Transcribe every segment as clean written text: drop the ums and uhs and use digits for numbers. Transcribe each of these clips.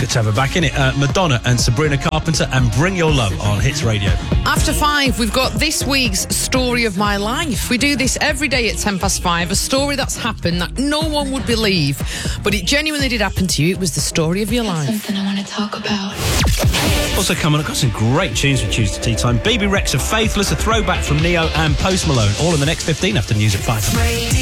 Good to have her back, innit? Madonna and Sabrina Carpenter and Bring Your Love on Hits Radio. After 5, we've got this week's Story of My Life. We do this every day at 5:10, a story that's happened that no one would believe, but it genuinely did happen to you. It was the story of your life. Something I want to talk about. Also coming, I've got some great tunes for Tuesday Tea Time. BB Rex of Faithless, a throwback from Neo and Post Malone, all in the next 15 after news at 5.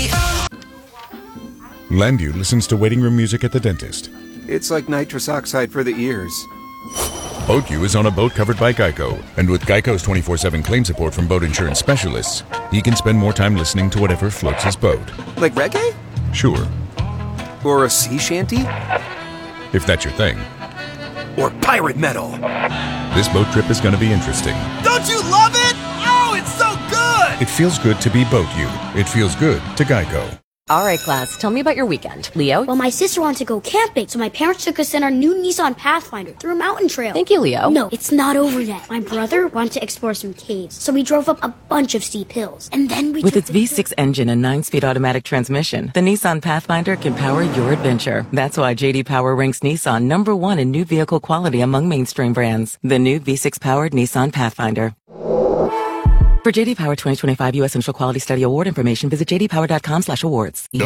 Landview listens to waiting room music at the dentist. It's like nitrous oxide for the ears. BoatU is on a boat covered by Geico, and with Geico's 24/7 claim support from boat insurance specialists, he can spend more time listening to whatever floats his boat. Like reggae? Sure. Or a sea shanty? If that's your thing. Or pirate metal? This boat trip is going to be interesting. Don't you love it? Oh, it's so good! It feels good to be BoatU. It feels good to Geico. All right, class, tell me about your weekend. Leo? Well, my sister wanted to go camping, so my parents took us in our new Nissan Pathfinder through a mountain trail. Thank you, Leo. No, it's not over yet. My brother wanted to explore some caves, so we drove up a bunch of steep hills. And then we With its V6 engine and 9-speed automatic transmission, the Nissan Pathfinder can power your adventure. That's why J.D. Power ranks Nissan number 1 in new vehicle quality among mainstream brands. The new V6-powered Nissan Pathfinder. For J.D. Power 2025 U.S. Central Quality Study Award information, visit jdpower.com/awards. With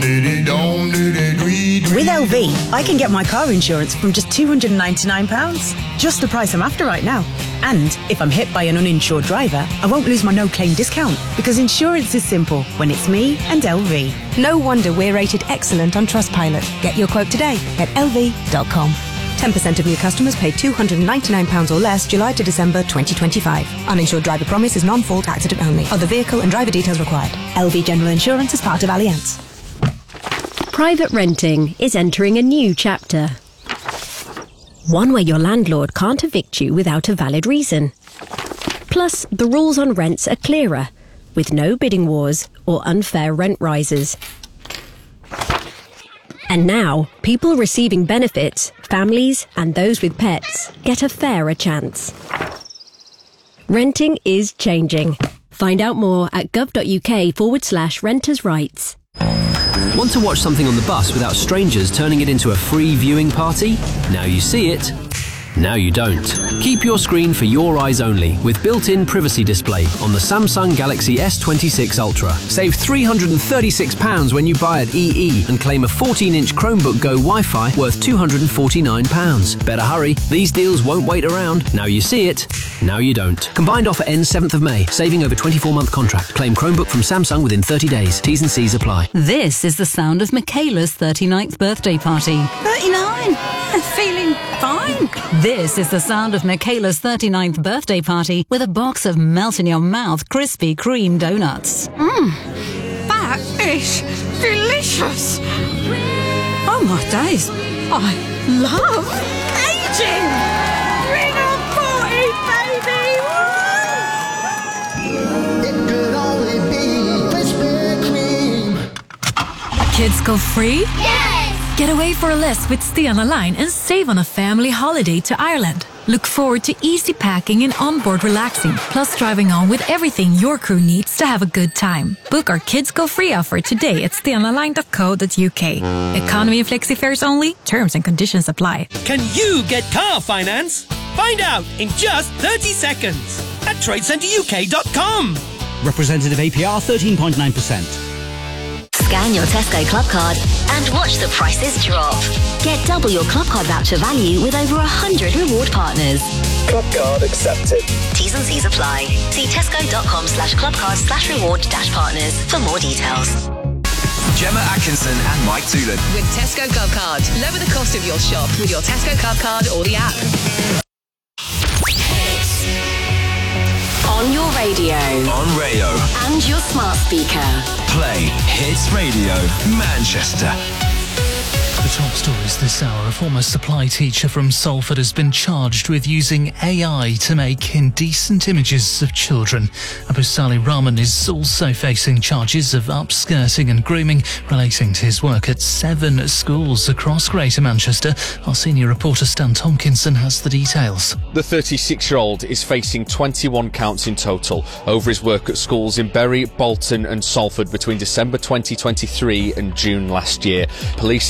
LV, I can get my car insurance from just £299. Just the price I'm after right now. And if I'm hit by an uninsured driver, I won't lose my no-claim discount, because insurance is simple when it's me and LV. No wonder we're rated excellent on Trustpilot. Get your quote today at lv.com. 10% of new customers pay £299 or less July to December 2025. Uninsured driver promise is non-fault accident only. Other vehicle and driver details required. LV General Insurance is part of Allianz. Private renting is entering a new chapter. One where your landlord can't evict you without a valid reason. Plus, the rules on rents are clearer, with no bidding wars or unfair rent rises. And now, people receiving benefits, families and those with pets, get a fairer chance. Renting is changing. Find out more at gov.uk/renters' rights. Want to watch something on the bus without strangers turning it into a free viewing party? Now you see it. Now you don't. Keep your screen for your eyes only with built-in privacy display on the Samsung Galaxy S26 Ultra. Save £336 when you buy at EE and claim a 14-inch Chromebook Go Wi-Fi worth £249. Better hurry, these deals won't wait around. Now you see it, now you don't. Combined offer ends 7th of May, saving over 24-month contract. Claim Chromebook from Samsung within 30 days. T's and C's apply. This is the sound of Michaela's 39th birthday party. 39! Feeling fine. This is the sound of Michaela's 39th birthday party with a box of melt-in-your-mouth Krispy Kreme donuts. That is delicious. Oh my days. I love aging. Bring on 40, baby. It could only be Krispy Kreme. Kids go free? Yes! Get away for a list with Stay on the Line and save on a family holiday to Ireland. Look forward to easy packing and onboard relaxing, plus driving on with everything your crew needs to have a good time. Book our Kids Go Free offer today at stayontheline.co.uk. Economy and flexi fares only. Terms and conditions apply. Can you get car finance? Find out in just 30 seconds at tradecenteruk.com. Representative APR 13.9%. Scan your Tesco Club Card and watch the prices drop. Get double your Club Card voucher value with over 100 reward partners. Club Card accepted. T's and C's apply. See tesco.com/clubcard/reward-partners for more details. Gemma Atkinson and Mike Toolan. With Tesco Club Card. Lower the cost of your shop with your Tesco Club Card or the app. On your radio. On Rayo. And your smart speaker. Play Hits Radio Manchester. The top stories this hour. A former supply teacher from Salford has been charged with using AI to make indecent images of children. Abu Salih Rahman is also facing charges of upskirting and grooming relating to his work at 7 schools across Greater Manchester. Our senior reporter Stan Tomkinson has the details. The 36-year-old is facing 21 counts in total over his work at schools in Bury, Bolton and Salford between December 2023 and June last year. Police say the charge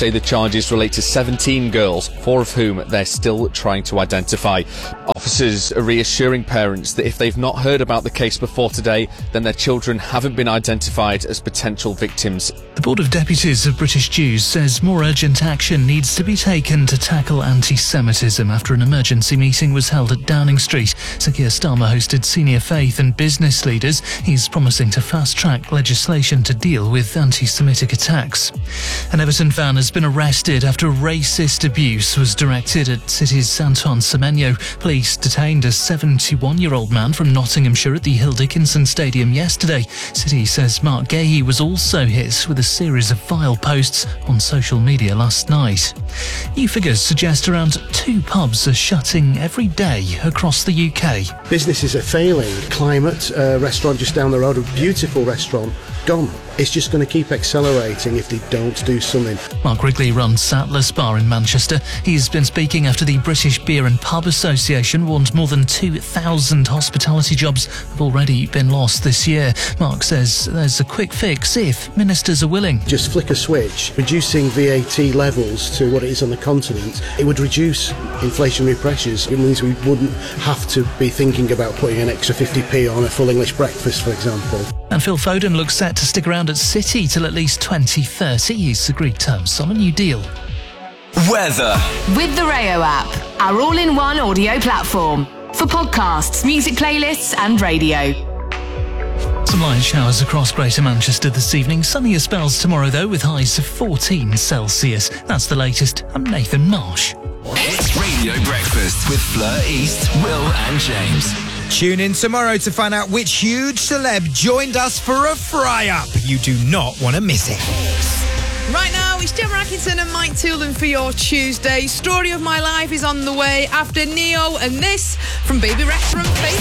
charges relate to 17 girls, 4 of whom they're still trying to identify. Officers are reassuring parents that if they've not heard about the case before today, then their children haven't been identified as potential victims. The Board of Deputies of British Jews says more urgent action needs to be taken to tackle anti-Semitism after an emergency meeting was held at Downing Street. Sir Keir Starmer hosted senior faith and business leaders. He's promising to fast-track legislation to deal with anti-Semitic attacks. An Everton fan has been arrested after racist abuse was directed at City's Anton Semenyo. Police detained a 71-year-old man from Nottinghamshire at the Hill Dickinson Stadium yesterday. City says Mark Gahey was also hit with a series of vile posts on social media last night. New figures suggest around 2 pubs are shutting every day across the UK. Businesses are failing. Climate, restaurant just down the road, a beautiful restaurant, gone. It's just going to keep accelerating if they don't do something. Mark Wrigley runs Sattler's Bar in Manchester. He's been speaking after the British Beer and Pub Association warned more than 2,000 hospitality jobs have already been lost this year. Mark says there's a quick fix if ministers are willing. Just flick a switch, reducing VAT levels to what it is on the continent. It would reduce inflationary pressures. It means we wouldn't have to be thinking about putting an extra 50p on a full English breakfast, for example. And Phil Foden looks set to stick around at City till at least 2030. He's agreed terms on a new deal. Weather. With the Rayo app, our all-in-one audio platform for podcasts, music playlists and radio. Some light showers across Greater Manchester this evening. Sunnier spells tomorrow, though, with highs of 14 Celsius. That's the latest. I'm Nathan Marsh. It's Radio Breakfast with Fleur East, Will and James. Tune in tomorrow to find out which huge celeb joined us for a fry-up. You do not want to miss it. Right now, it's Gemma Atkinson and Mike Toolan for your Tuesday. Story of My Life is on the way after Neo and this from Baby Rex from Faith.